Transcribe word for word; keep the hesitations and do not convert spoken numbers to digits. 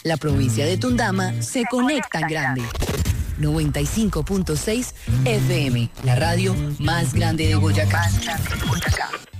la provincia de Tundama se conecta en grande. noventa y cinco punto seis F M, la radio más grande de Boyacá.